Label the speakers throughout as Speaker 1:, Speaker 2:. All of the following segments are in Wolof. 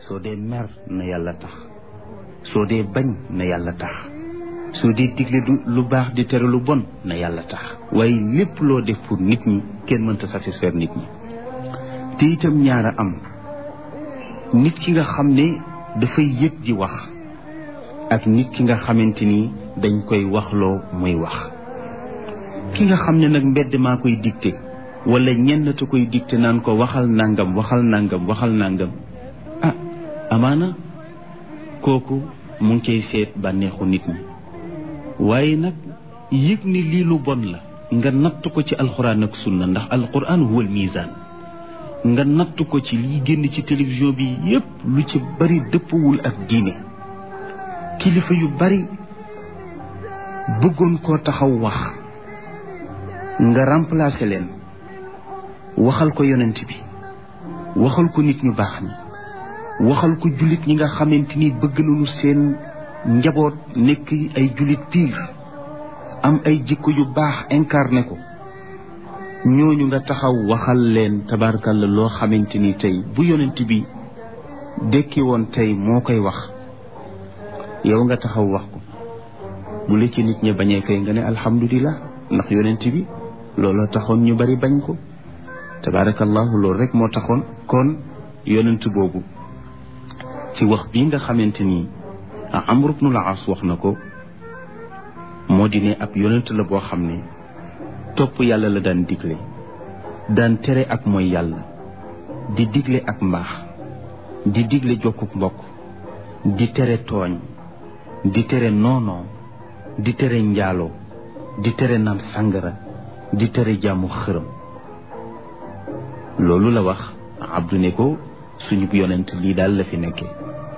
Speaker 1: soo dee mer na yàlla tax soo dee bañ na yàlla tax soo dee digle lu baax di tere lu bon na yàlla tax waaye lépp loo def pour nit ñi kenn mënta satisfaire nit ñi. te itam ñaara am nit ki nga xam ne dafay yëg di wax ak nit ki nga xamante ni dañ koy waxloo muy wax. ki nga xam ne nag mbedd maa koy dicté wala ñenn te koy dicté naan ko waxal nangam waxal nangam waxal nangam amaana kooku mu ngi cay seet bànneexu nit ñi. waaye nag yëg ni lii lu bon la nga natt ko ci alxuraan ak sunna ndax alxuraan huwal miisaan nga natt ko ci liy génn ci télévision bi yépp lu ci bari dëppawul ak diine. kilifa yu bari bëggoon koo taxaw wax nga remplacer leen waxal ko yonent bi waxal ko nit ñu baax ñi waxal ko jullit ñi nga xamante ni bëgg nañu seen njaboot nekk ay jullit piir am ay jikko yu baax incarné ko ñooñu nga taxaw waxal leen tabarkalla loo xamante ni tey bu yonent bi dekki woon tey moo koy wax yow nga taxaw wax ko bu la ci nit ñi bañee kay nga ne alhamdulillah ndax yonent bi looloo taxoon ñu bari bañ ko tabarakallahu loolu rek moo taxoon. kon yonent boobu ci wax bii nga xamante ni Amr ibn al-As wax na ko moo di ne ab yonent la boo xam ne topp yàlla la daan digle daan tere ak mooy yàlla di digle ak mbaax di digle jokkuk mbokk di tere tooñ di tere noonoo di tere njaaloo di tere naan sàngara di tere jaamu xërëm. loolu la wax Abdu ne ko suñu yonent lii daal la fi nekkee.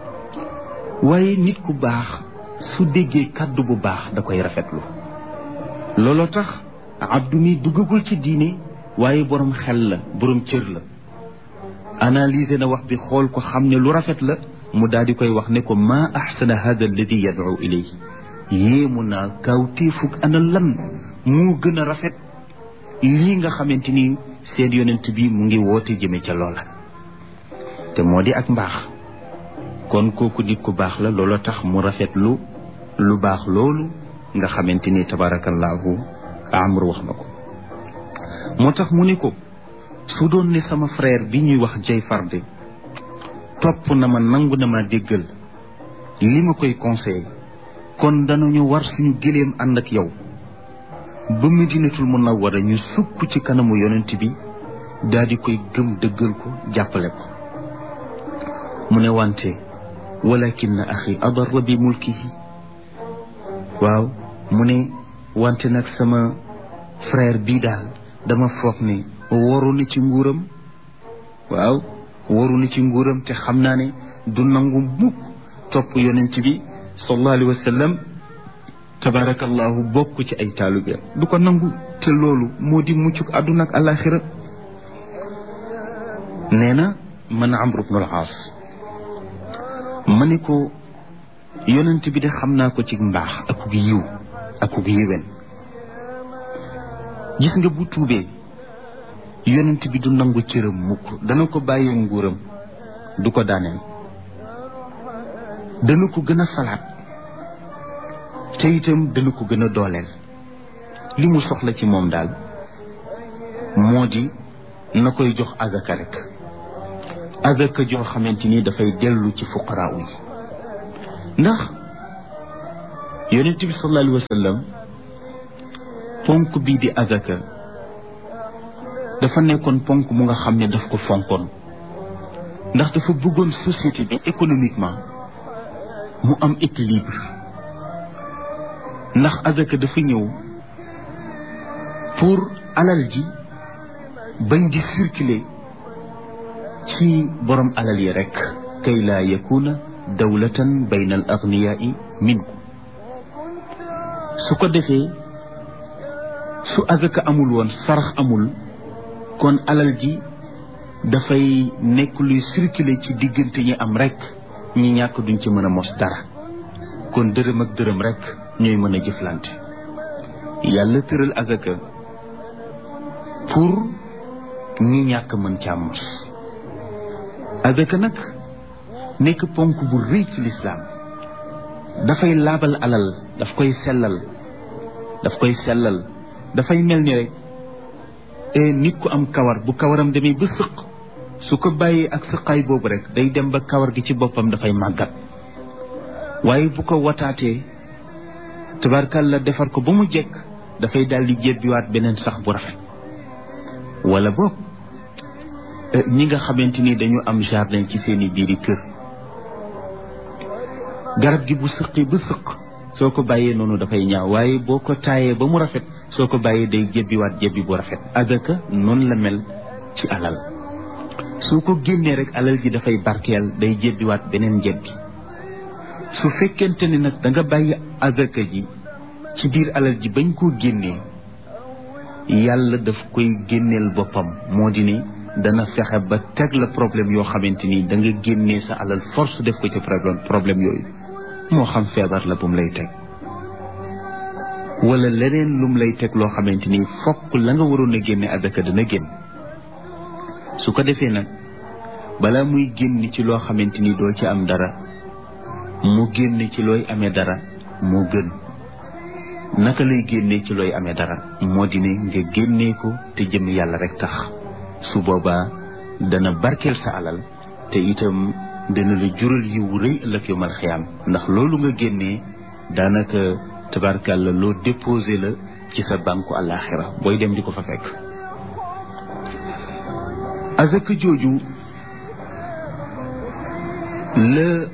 Speaker 1: waaye nit ku baax su déggee kàddu bu baax da koy rafetlu. looloo tax Abdu mi duggagul ci diine waaye borom xel la borom cër la analyser na wax bi xool ko xam ne lu rafet la mu daal di koy wax ne ko maa axsana hada alladi yad'u ilayhi yéemu naa kawtéefug ana lan moo gën a rafet lii nga xamante ni seen yonent bi mu ngi woote jëme ca loola te moo di ak mbaax. kon kooku nit ku baax la looloo tax mu rafetlu lu baax loolu nga xamante ni tabarakallahu Amr wax na ko. moo tax mu ne ko su doon ne sama frère bi ñuy wax Jayfar de topp na ma nangu na ma déggal li ma koy conseillé kon danañu war suñu gëléem ànd ak yow ba Madinatul Munawwara ñu sukk ci kanamu yonent bi daal di koy gëm dëggal ko jàppale ko. mu ne wante walakin axi adarra bi mulkihi waaw mu ne wante nag sama frère bii daal dama foog ne waru na ci nguuram. waaw waru na ci nguuram te xam naa ne du nangu mukk topp yonent bi sallallahu alayhi wa sallam tabarakallahu bokk ci ay taalibeem du ko nangu te loolu moo di muccuk àdduna ak alaxira. nee na man Amr ibn al-As ma ne ko yonent bi de xam naa ko ci mbaax akuk yiw akuk yiwen gis nga bu tuubee yonent bi du nangu cëram mukk dana ko bàyyee nguuram du ko daaneel dana ko gën a falaat te itam dana ko gën a dooleel. li mu soxla ci moom daal moo di na koy jox azaka rek azaka joo xamante ni dafay dellu ci fuqaraa yi ndax yonent bi sallallahu alayhi wa sallam ponk bii di azaka dafa nekkoon ponk mu nga xam ne daf ko fonkoon ndax dafa bëggoon société bi économiquement mu am équilibre ndax azaka dafa ñëw pour alal ji bañ di circuler ci borom alal yi rek kay laa yakuna dawlatan bayna al agniyaai minkum su ko defee su azaka amul woon sarax amul kon alal ji dafay nekk luy circuler ci diggante ñi am rek ñi ñàkk duñ ci mën a mos dara kon dërëm ak dërëm rek ñooy mën a jëflante. yàlla tëral azaka pour ñi ñàkk mën caa mos azaka nag nekk ponk bu rëy ci lislaam dafay laabal alal daf koy sellal dafay mel ni rek nit ku am kawar bu kawaram demee ba sëq su ko bàyyee ak sëqaay boobu rek day dem ba kawar gi ci boppam dafay màggat waaye bu ko wataatee tabarkalla defar ko ba mu jekk dafay daal di jébbiwaat beneen sax bu rafet wala boog ñi nga xamante ni dañu am jardin ci seeni biiri kër garab gi bu sëqi ba sëq soo ko bàyyee noonu dafay ñaaw waaye boo ko taayee ba mu rafet soo ko bàyyee day jébbiwaat jébbi bu rafet adaka noonu la mel ci alal soo ko génnee rek alal ji dafay barkeel day jébbiwaat beneen jébbi su fekkente ni nag da nga bàyyi adaka ji ci biir alal ji bañ koo génnee yàlla daf koy génneel boppam moo di ni dana fexe ba teg la problème yoo xamante ni da nga génnee sa alal force def ko ci problème yooyu moo xam feebar la bu mu lay teg wala leneen lu mu lay teg loo xamante ni fokk la nga waroon a génne adaka dana génn su ko defee nag balaa muy génn ci loo xamante ni doo ci am dara mu génn ci looy amee dara moo gën naka lay génnee ci looy amee dara moo di ne nga génnee ko te jëm yàlla rek tax su boobaa dana barkeel sa alal te itam dana la jural yiw rëy ëllëg yawmal xiyaam ndax loolu nga génnee daanaka tabarkalla loo déposé la ci sa banku àllaaxira booy dem di ko fa fekk azaka jooju la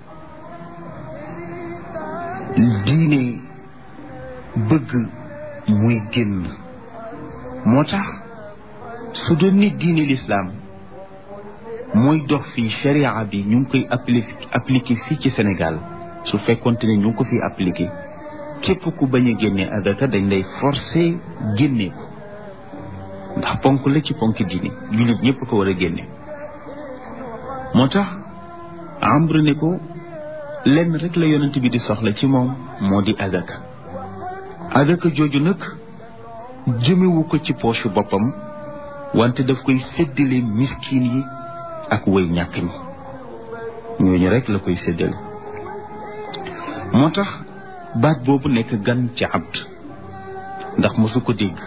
Speaker 1: diine bëgg muy génn moo tax su doon ni diine lislaam mooy dox fii sharia bi ñu ngi koy appliqué fii ci Sénégal su fekkonte ne ñu ngi ko fii appliqué képp ku bañ a génne adaka dañ lay forcé génne ko ndax ponk la ci ponk diine jullit ñëpp ko war a génne moo tax Amr ne ko lenn rek la yonent bi di soxla ci moom moo di adaka jooju nag jëmewu ko ci poche boppam wante daf koy séddale miskin yi ak way ñàkk ñi ñooñu rek la koy séddale moo tax baat boobu nekk gan ci abd ndax mosu ko dégg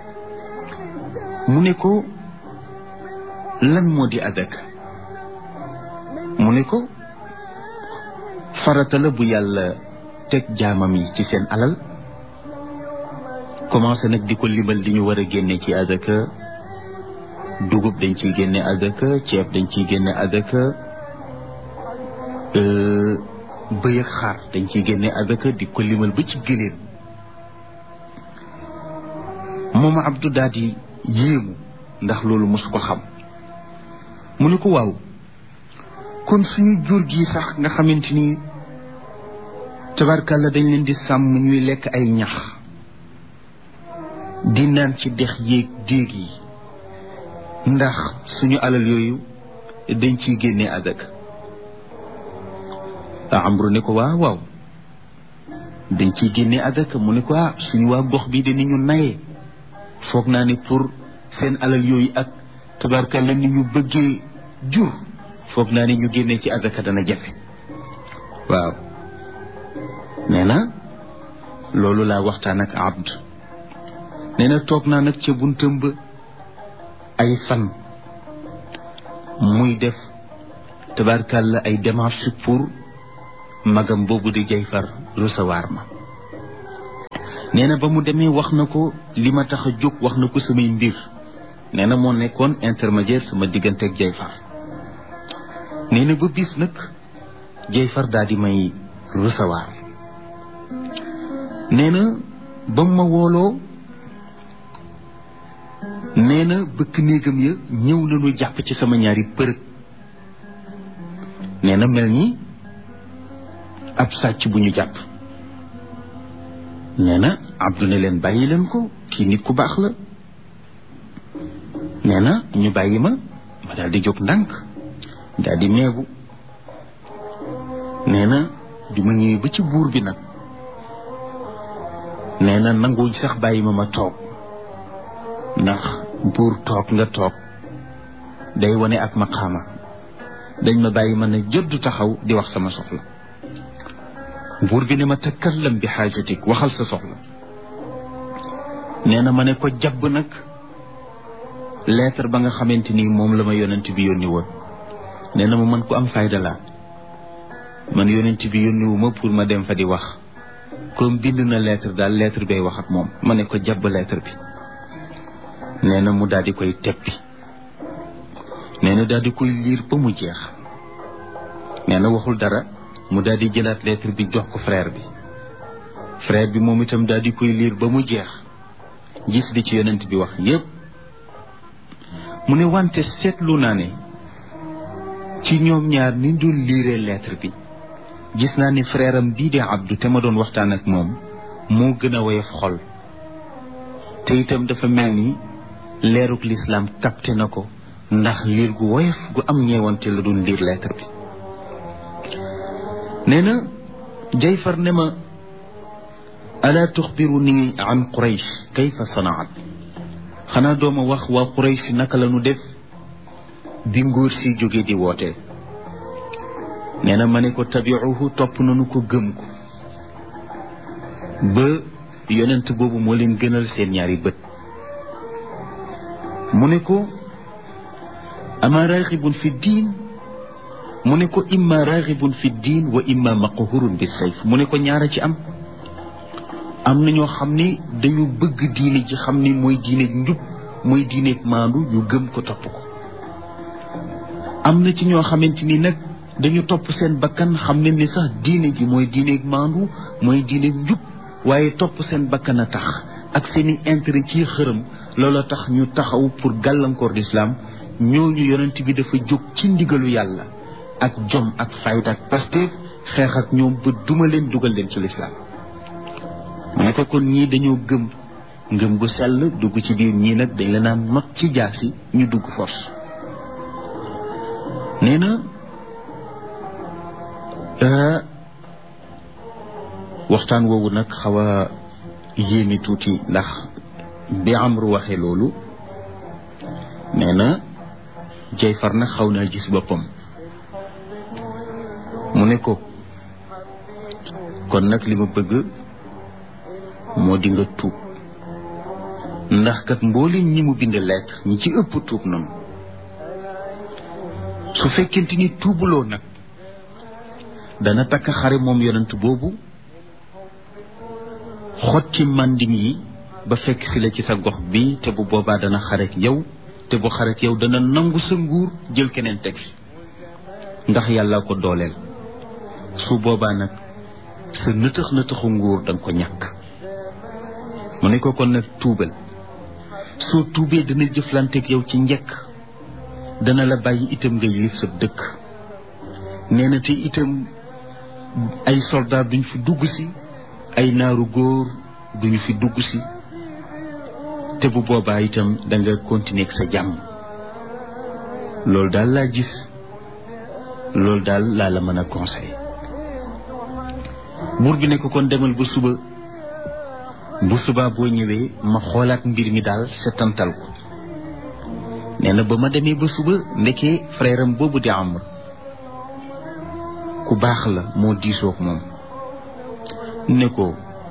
Speaker 1: mu ne ko lan moo di adaka mu ne ko farata la bu yàlla teg jaamam yi ci seen alal commencé nag di ko limal li ñu war a génne ci adaka dugub dañ ciy génne adaka ceeb dañ ciy génne adaka bëy ak xar dañ ciy génne adaka di ko limal ba ci gëléem moom Abdou daal di yéemu ndax loolu mosu ko xam mu ne ko waaw kon suñu jur gi sax nga xamante ni tabarkalla dañ leen di sàmm ñuy lekk ay ñax di naan ci dex yéeg déeg yi ndax suñu alal yooyu dañ ciy génne adaka Amru ne ko waaw dañ ciy génne adaka mu ne ko suñu waa gox bi de ni ñu nayee foog naa ne pour seen alal yooyu ak tabarkalla ni ñu bëggee jur foog naa ne ñu génne ci adaka dana jafe waaw nee na loolu laa waxtaan ak abd nee na toog naa nag ca buntam ba ay fan muy def tabarkalla ay démarches pour magam boobu di Jayfar recevoir ma nee na ba mu demee wax na ko li ma tax a jóg wax na ko samay mbir nee na moo nekkoon intermédiaire sama diggante ak Jayfar nee na ba bis nag Jayfar daal di may recevoir nee na ba mu ma wooloo nee na bëkk néegam ya ñëw nañu jàpp ci sama ñaari përëg nee na mel ni ab sàcc bu ñu jàpp nee na Abdou ne leen bàyyi leen ko kii nit ku baax la nee na ñu bàyyi ma daal di jóg ndànk daal di meebu nee na du ma ñëwee ba ci buur bi nag nee na nanguwuñ sax bàyyi ma toog ndax buur toog nga toog day wane ak maqaama dañ ma bàyyi mën a jëdd taxaw di wax sama soxla. buur bi ne ma takallam bi xaajatik, waxal sa soxla. nee na ma ne ko jàbb nag lettre ba nga xamante ni moom la ma yonent bi yónni woon. nee na ma man ko am fayda laa, man yonent bi yónni wu ma pour ma dem fa di wax, comme bind na lettre daal lettre bay wax ak moom. ma ne ko jàbb lettre bi. nee na mu daal di koy teppi. nee na daal di koy liir ba mu jeex. nee na waxul dara, mu daal di jëlaat lettre bi jox ko frère bi. frère bi moom itam daal di koy liir ba mu jeex, gis li ci yonent bi wax yépp. mu ne wante seetlu naa ne ci ñoom ñaar ni doon liiree lettre bi, gis naa ni frère am bii di Abdou te ma doon waxtaan ak moom moo gën a woyof xol, te itam dafa mel ni leeruk lislaam capté na ko, ndax liir gu woyof gu am ñeewante la doon liir lettre bi. nee na Jayfar ne ma alaa tuxbiruni an Quraysh kayfa sanaat, xanaa dooma wax waa Quraysh naka la nu def bi ngóor si jóge di woote. nee na ma ne ko tabiuhu, topp nanu ko gëm ko ba yonent boobu moo leen gënal seen ñaari bët. mu ne ko ama raxibun fi diin, mu ne ko imma raxibun fi diin wa imma maqhurun bi sayf. mu ne ko ñaara ci am na ñoo xam ni dañu bëgg diine ji, xam ni mooy diineeg njub, mooy diineeg maandu, ñu gëm ko topp ko. am na ci ñoo xamante ni nag dañu topp seen bakkan, xam ne ni sax diine ji mooy diineeg maandu, mooy diineeg njub, waaye topp seen bakkan a tax ak seeni intérêt ci xërëm, loola tax ñu taxaw pour gàllankoor l'islam. ñooñu yonent bi dafa jóg ci ndigalu yàlla ak jom ak fayda ak Pastef xeex ak ñoom ba duma leen dugal leen ci l'islam. mu ne ko kon ñii dañoo ngëm gu sell dugg ci biir, ñii nag dañ la naan not ci jaasi ñu dugg force. nee na waxtaan woowu nag xaw a yéemi tuuti, ndax bi Amru waxee loolu, nee na Jayfar nag xaw naa gis boppam. mu ne ko kon nag li ma bëgg moo di nga tuub, ndax kat mboolem ñi mu bind lettre ñi ci ëpp tuub noonu. su fekkente ni tuubuloo nag dana takk xare moom yonent boobu, xotti manding yi ba fekk si la ci sa gox bi, te bu boobaa dana xarek yow, te bu xarek yow dana nangu sa nguur jël keneen teg fi, ndax yàlla ko dooleel. su boobaa nag sa nëtëxu nguur danga ko ñàkk. mu ne ko kon nag tuubal, soo tuubee dana jëflanteeg yow ci njëkk, dana la bàyyi itam nga yilif sa dëkk. nee na te itam ay soldat duñ fi dugg si, ay naaru góor duñu fi dugg si, te bu boobaa itam da nga continuer ak sa jàmm. loolu daal laa gis, loolu daal laa la mën a conseiller. buur bi ne ko kon demal ba suba, bu subaa boo ñëwee ma xoolaat mbir mi daal setantal ko. nee na ba ma demee ba suba, ndekee frère am boobu di Amr ku baax la, moo diisoog moom ne ko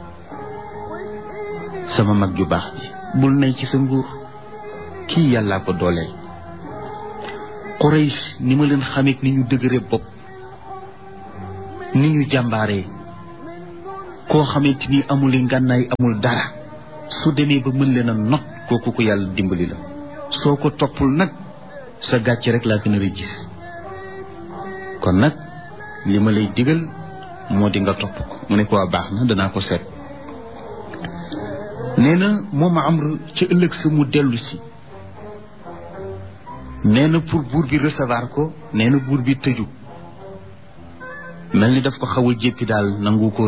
Speaker 1: sama mag ju baax ji, bul nay ci sa nguur, kii yàllaa ko dooleel. Quraysh ni ma leen xamee ni ñu dëgëre bopp, ni ñu jàmbaaree, koo xamante ni amul ngànnaay amul dara, su demee ba mën leen a not, kooku ko yàlla dimbali la. soo ko toppul nag sa gàcce rek laa gën a gis. kon nag li ma lay digal moo di nga topp ko. mu ne ko waa baax na, danaa ko seet. nee na moom Amr ci ëllëg sa mu dellu si, nee na pour buur bi recevoir ko. nee na buur bi tëju, mel ni daf ko xaw a jéppi daal, nangu ko